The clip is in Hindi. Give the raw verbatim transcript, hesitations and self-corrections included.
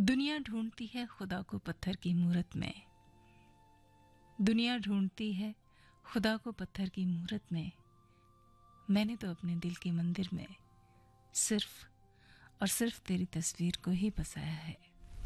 दुनिया ढूंढती है खुदा को पत्थर की मूरत में। दुनिया ढूंढती है खुदा को पत्थर की मूरत में। मैंने तो अपने दिल के मंदिर में सिर्फ और सिर्फ तेरी तस्वीर को ही बसाया है।